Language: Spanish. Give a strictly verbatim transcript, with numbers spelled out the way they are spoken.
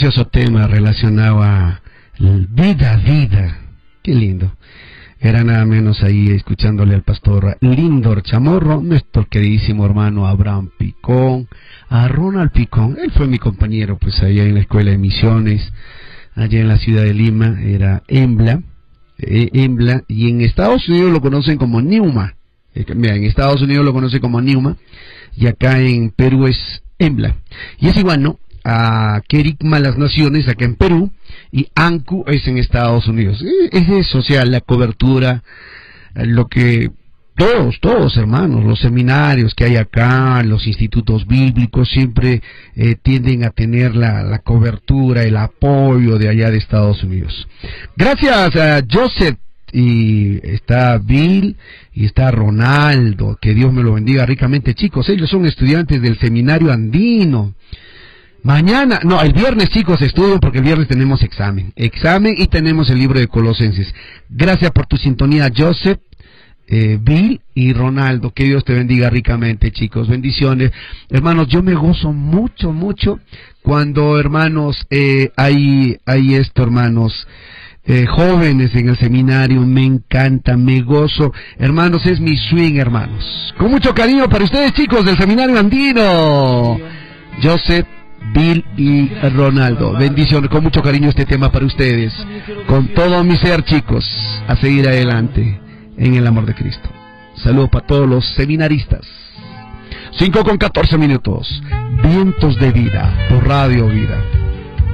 precioso tema relacionado a vida, vida. Qué lindo. Era nada menos ahí escuchándole al pastor Lindor Chamorro, nuestro queridísimo hermano Abraham Picón, a Ronald Picón. Él fue mi compañero pues allá en la escuela de misiones, allá en la ciudad de Lima, era EMBLA, eh, EMBLA, y en Estados Unidos lo conocen como Neuma. Eh, mira, en Estados Unidos lo conocen como Neuma, y acá en Perú es EMBLA. Y es igual, ¿no? A Kerigma las Naciones acá en Perú y ANCU es en Estados Unidos. Es eso, o sea, la cobertura, lo que todos, todos hermanos, los seminarios que hay acá, los institutos bíblicos siempre eh, tienden a tener la, la cobertura, el apoyo de allá de Estados Unidos. Gracias a Joseph, y está Bill y está Ronaldo, que Dios me lo bendiga ricamente, chicos. Ellos son estudiantes del seminario andino. Mañana, no, el viernes, chicos, estudian porque el viernes tenemos examen. Examen y tenemos el libro de Colosenses. Gracias por tu sintonía, Joseph, eh, Bill y Ronaldo. Que Dios te bendiga ricamente, chicos. Bendiciones. Hermanos, yo me gozo mucho, mucho cuando, hermanos, eh, hay, hay esto, hermanos, eh, jóvenes en el seminario. Me encanta, me gozo. Hermanos, es mi swing, hermanos. Con mucho cariño para ustedes, chicos, del seminario andino. Joseph, Bill y Ronaldo, bendiciones, con mucho cariño este tema para ustedes, con todo mi ser, chicos, a seguir adelante en el amor de Cristo. Saludos para todos los seminaristas. Cinco con catorce minutos, vientos de vida, por Radio Vida.